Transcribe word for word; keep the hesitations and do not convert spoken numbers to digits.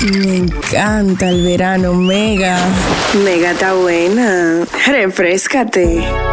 Me encanta el verano, Mega. Mega está buena. Refréscate.